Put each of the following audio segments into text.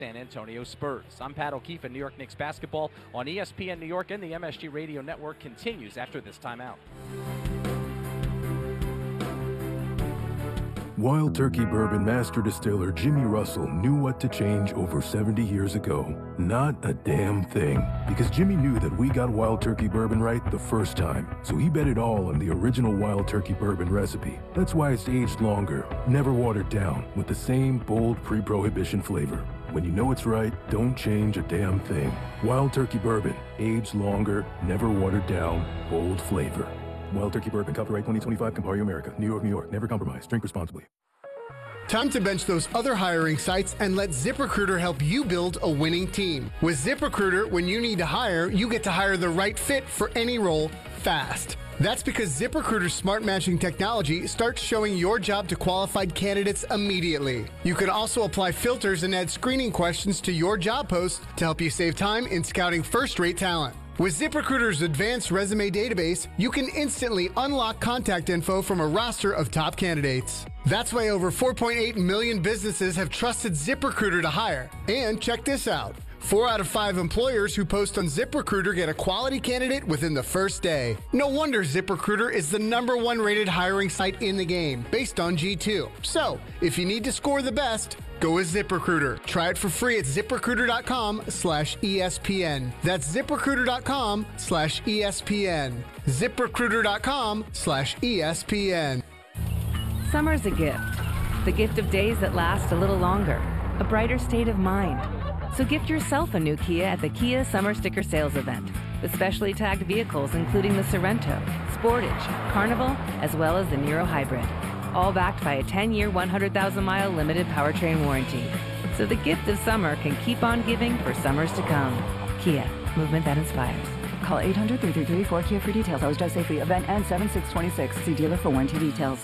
San Antonio Spurs. I'm Pat O'Keefe, and New York Knicks basketball on ESPN New York and the MSG Radio Network continues after this timeout. Wild Turkey Bourbon Master Distiller Jimmy Russell knew what to change over 70 years ago. Not a damn thing. Because Jimmy knew that we got Wild Turkey Bourbon right the first time. So he bet it all on the original Wild Turkey Bourbon recipe. That's why it's aged longer, never watered down, with the same bold pre-prohibition flavor. When you know it's right, don't change a damn thing. Wild Turkey Bourbon, aged longer, never watered down, bold flavor. Wild Turkey Bourbon, copyright 2025, Campari America, New York, New York. Never compromise. Drink responsibly. Time to bench those other hiring sites and let ZipRecruiter help you build a winning team. With ZipRecruiter, when you need to hire, you get to hire the right fit for any role fast. That's because ZipRecruiter's smart matching technology starts showing your job to qualified candidates immediately. You can also apply filters and add screening questions to your job post to help you save time in scouting first-rate talent. With ZipRecruiter's advanced resume database, you can instantly unlock contact info from a roster of top candidates. That's why over 4.8 million businesses have trusted ZipRecruiter to hire. And check this out. 4 out of 5 employers who post on ZipRecruiter get a quality candidate within the first day. No wonder ZipRecruiter is the #1 rated hiring site in the game, based on G2. So, if you need to score the best, go with ZipRecruiter. Try it for free at ZipRecruiter.com/ESPN. That's ZipRecruiter.com/ESPN. ZipRecruiter.com/ESPN. Summer's a gift. The gift of days that last a little longer. A brighter state of mind. So gift yourself a new Kia at the Kia Summer Sticker Sales Event. With specially tagged vehicles including the Sorento, Sportage, Carnival, as well as the Niro Hybrid. All backed by a 10-year, 100,000-mile limited powertrain warranty. So the gift of summer can keep on giving for summers to come. Kia, movement that inspires. Call 800-333-4KIA for details. Always drive safely. Event ends 7/6/26. See dealer for warranty details.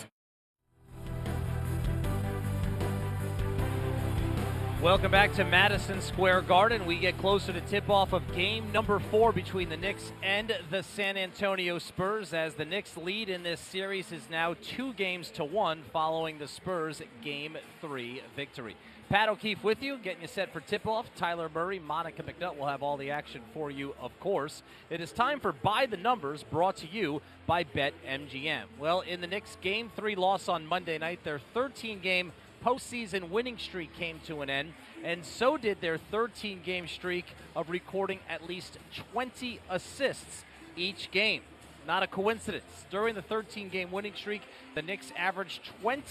Welcome back to Madison Square Garden. We get closer to tip-off of game number 4 between the Knicks and the San Antonio Spurs, as the Knicks lead in this series is now 2-1 following the Spurs Game 3 victory. Pat O'Keefe with you, getting you set for tip-off. Tyler Murray, Monica McNutt will have all the action for you, of course. It is time for By the Numbers, brought to you by BetMGM. Well, in the Knicks' Game 3 loss on Monday night, their 13-game postseason winning streak came to an end, and so did their 13-game streak of recording at least 20 assists each game. Not a coincidence. During the 13-game winning streak, the Knicks averaged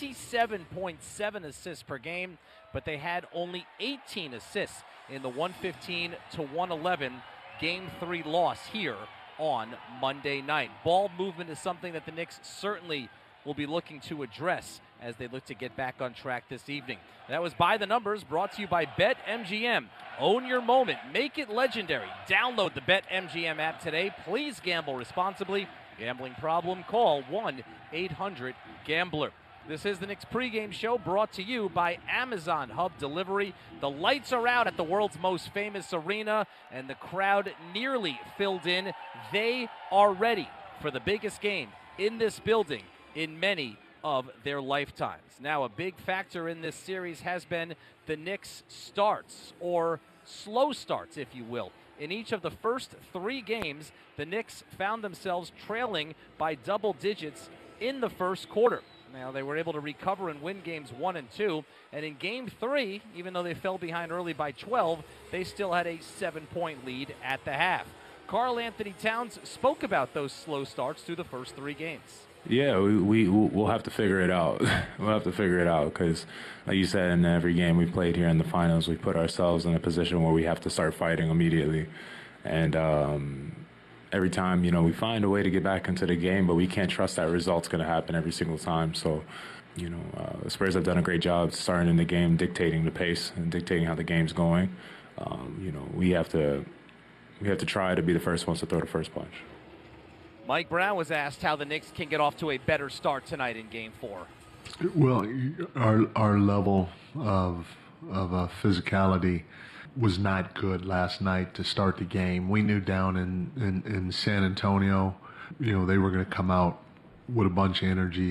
27.7 assists per game, but they had only 18 assists in the 115-111 Game 3 loss here on Monday night. Ball movement is something that the Knicks certainly will be looking to address as they look to get back on track this evening. That was By the Numbers, brought to you by BetMGM. Own your moment. Make it legendary. Download the BetMGM app today. Please gamble responsibly. Gambling problem? Call 1-800-GAMBLER. This is the Knicks pregame show, brought to you by Amazon Hub Delivery. The lights are out at the world's most famous arena, and the crowd nearly filled in. They are ready for the biggest game in this building in many of their lifetimes. Now, a big factor in this series has been the Knicks' starts, or slow starts, if you will. In each of the first 3 games, the Knicks found themselves trailing by double digits in the first quarter. Now, they were able to recover and win games 1 and 2, and in Game 3, even though they fell behind early by 12, they still had a 7-point lead at the half. Karl Anthony Towns spoke about those slow starts through the first 3 games. Yeah, we'll have to figure it out. We'll have to figure it out because, like you said, in every game we played here in the finals, we put ourselves in a position where we have to start fighting immediately. And every time, we find a way to get back into the game, but we can't trust that result's going to happen every single time. So, the Spurs have done a great job starting in the game, dictating the pace and dictating how the game's going. We have to try to be the first ones to throw the first punch. Mike Brown was asked how the Knicks can get off to a better start tonight in Game 4. Well, our level of physicality was not good last night to start the game. We knew down in San Antonio, they were going to come out with a bunch of energy.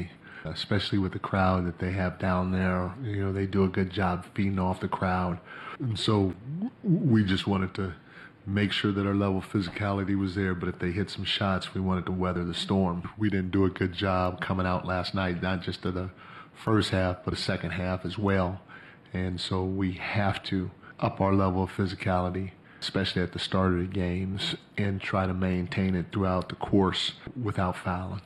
especially with the crowd that they have down there. You know, they do a good job feeding off the crowd. And so we just wanted to make sure that our level of physicality was there, but if they hit some shots, we wanted to weather the storm. We didn't do a good job coming out last night, not just to the first half, but the second half as well. And so we have to up our level of physicality, especially at the start of the games, and try to maintain it throughout the course without fouling.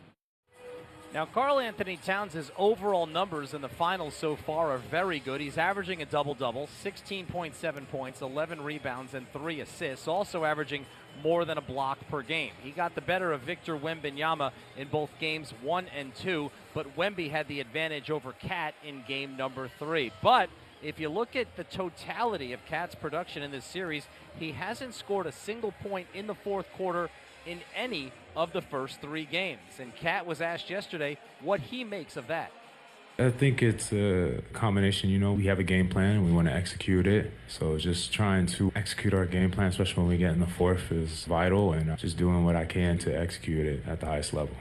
Now, Karl Anthony Towns' overall numbers in the finals so far are very good. He's averaging a double-double, 16.7 points, 11 rebounds, and 3 assists, also averaging more than a block per game. He got the better of Victor Wembanyama in both games 1 and 2, but Wemby had the advantage over Cat in game number 3. But if you look at the totality of Cat's production in this series, he hasn't scored a single point in the fourth quarter in any of the first 3 games. And Cat was asked yesterday what he makes of that. I think it's a combination. You know, we have a game plan and we want to execute it. So just trying to execute our game plan, especially when we get in the fourth, is vital, and just doing what I can to execute it at the highest level.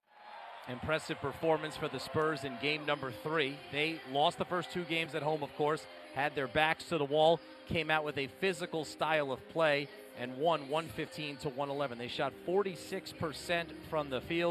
Impressive performance for the Spurs in game number 3. They lost the first 2 games at home, of course, had their backs to the wall, came out with a physical style of play, and won 115-111. They shot 46% from the field.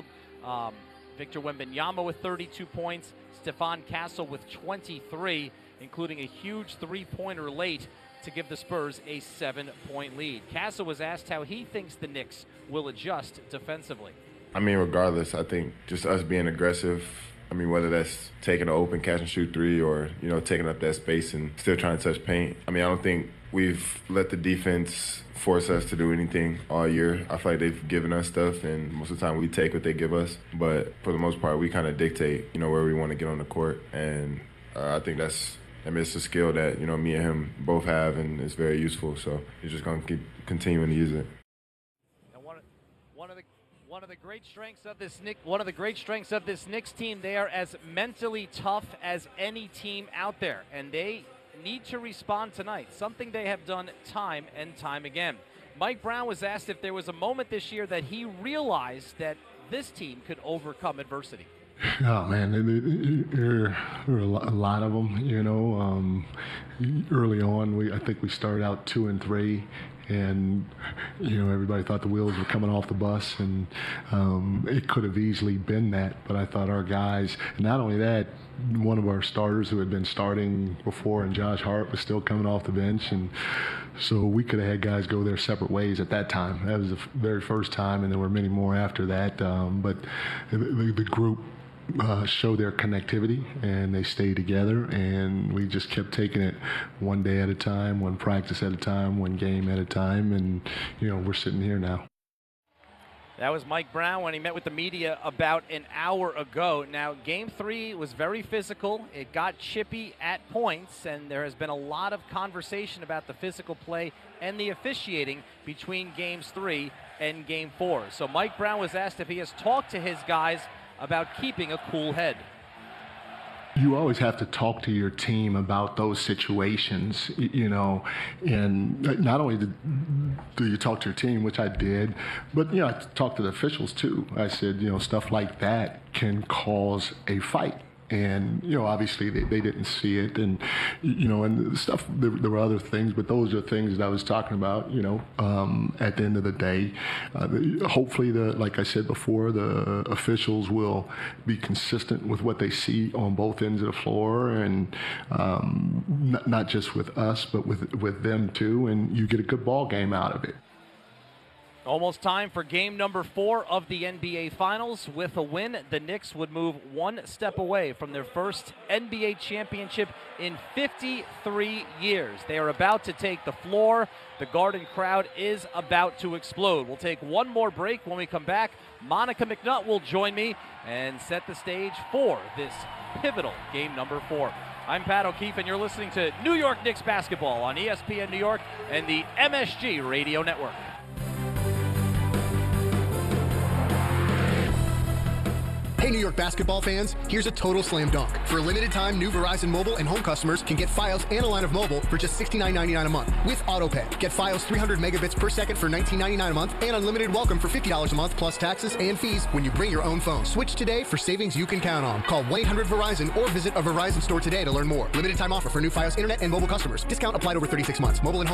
Victor Wembanyama with 32 points, Stephon Castle with 23, including a huge 3-pointer late to give the Spurs a 7-point lead. Castle was asked how he thinks the Knicks will adjust defensively. I mean, regardless, I think just us being aggressive, I mean, whether that's taking an open catch and shoot 3 or, you know, taking up that space and still trying to touch paint. I mean, I don't think we've let the defense force us to do anything all year. I feel like they've given us stuff, and most of the time we take what they give us. But for the most part, we kind of dictate, you know, where we want to get on the court. And I think it's a skill that, you know, me and him both have, and it's very useful. So you're just going to keep continuing to use it. One of the great strengths of this Knicks team, they are as mentally tough as any team out there, and they need to respond tonight, something they have done time and time again. Mike Brown was asked if there was a moment this year that he realized that this team could overcome adversity. Oh, man, there are a lot of them, you know. Early on, I think we started out 2 and 3. And, you know, everybody thought the wheels were coming off the bus, and it could have easily been that. But I thought our guys, and not only that, one of our starters who had been starting before, and Josh Hart, was still coming off the bench. And so we could have had guys go their separate ways at that time. That was the very first time, and there were many more after that. But the group show their connectivity, and they stayed together, and we just kept taking it one day at a time, one practice at a time, one game at a time, and, you know, we're sitting here now. That was Mike Brown when he met with the media about an hour ago. Now, Game 3 was very physical. It got chippy at points, and there has been a lot of conversation about the physical play and the officiating between Games 3 and Game 4. So Mike Brown was asked if he has talked to his guys about keeping a cool head. You always have to talk to your team about those situations, you know, and not only do you talk to your team, which I did, but, you know, I talked to the officials too. I said, you know, stuff like that can cause a fight. And, you know, obviously they didn't see it, and, you know, and stuff, there were other things, but those are things that I was talking about, you know, at the end of the day. Hopefully, like I said before, the officials will be consistent with what they see on both ends of the floor, and not just with us, but with them too, and you get a good ball game out of it. Almost time for game number 4 of the NBA Finals. With a win, the Knicks would move one step away from their first NBA championship in 53 years. They are about to take the floor. The Garden crowd is about to explode. We'll take one more break. When we come back, Monica McNutt will join me and set the stage for this pivotal game number 4. I'm Pat O'Keefe, and you're listening to New York Knicks basketball on ESPN New York and the MSG Radio Network. Hey, New York basketball fans, here's a total slam dunk. For a limited time, new Verizon Mobile and home customers can get Fios and a line of mobile for just $69.99 a month with AutoPay. Get Fios 300 megabits per second for $19.99 a month and unlimited welcome for $50 a month plus taxes and fees when you bring your own phone. Switch today for savings you can count on. Call 1-800-VERIZON or visit a Verizon store today to learn more. Limited time offer for new Fios internet and mobile customers. Discount applied over 36 months. Mobile and home